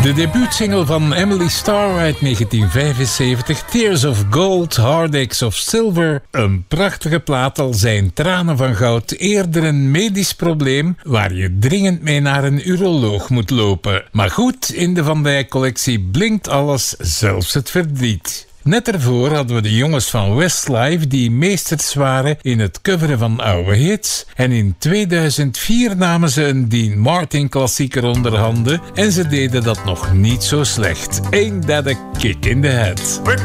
De debuutsingle van Emily Starr uit 1975, Tears of Gold, Heartaches of Silver. Een prachtige plaat, al zijn Tranen van Goud eerder een medisch probleem waar je dringend mee naar een uroloog moet lopen. Maar goed, in de Van Dijk collectie blinkt alles, zelfs het verdriet. Net ervoor hadden we de jongens van Westlife die meesters waren in het coveren van oude hits. En in 2004 namen ze een Dean Martin klassieker onder handen en ze deden dat nog niet zo slecht. Ain't That a Kick in the Head.